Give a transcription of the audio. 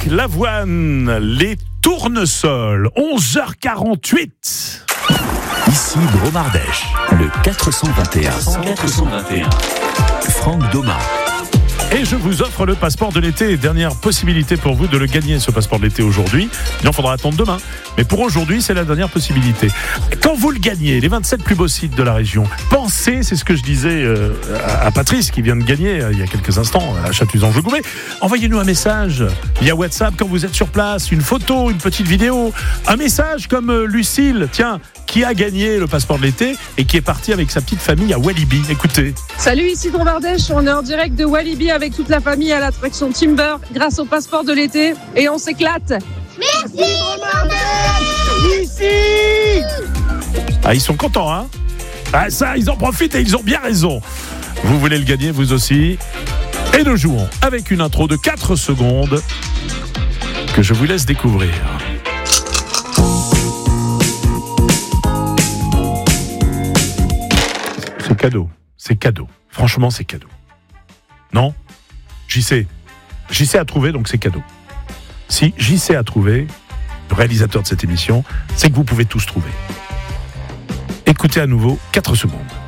Lavoine, les tournesols, 11h48. Ici Bromardèche, le 421. Franck Domat. Et je vous offre le passeport de l'été. Dernière possibilité pour vous de le gagner, ce passeport de l'été aujourd'hui. Il en faudra attendre demain. Mais pour aujourd'hui, c'est la dernière possibilité. Quand vous le gagnez, les 27 plus beaux sites de la région, pensez, c'est ce que je disais à Patrice qui vient de gagner il y a quelques instants à Chatuzan-Jegoumet. Envoyez-nous un message via WhatsApp quand vous êtes sur place, une photo, une petite vidéo, un message comme Lucille, tiens, qui a gagné le passeport de l'été et qui est parti avec sa petite famille à Walibi. Écoutez. Salut, ici Bromardèche, on est en direct de Walibi avec toute la famille à l'attraction Timber grâce au passeport de l'été et on s'éclate. Merci Bromardèche. Ici. Ah, ils sont contents, hein? Ah, ça, ils en profitent et ils ont bien raison. Vous voulez le gagner, vous aussi? Et nous jouons avec une intro de 4 secondes que je vous laisse découvrir. C'est cadeau. Franchement, c'est cadeau. Non? JC a trouvé, donc c'est cadeau. Si JC a trouvé, le réalisateur de cette émission, c'est que vous pouvez tous trouver. Écoutez à nouveau 4 secondes.